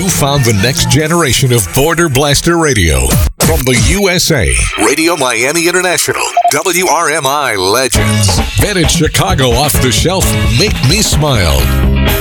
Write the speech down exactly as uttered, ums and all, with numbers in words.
You found the next generation of Border Blaster Radio. From the U S A, Radio Miami International, W R M I Legends. Vintage Chicago off the shelf, Make Me Smile.